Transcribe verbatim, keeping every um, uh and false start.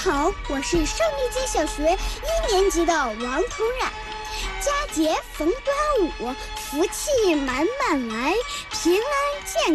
好，我是上立基小学一年级的王彤冉。佳节逢端午，福气满满来，平安健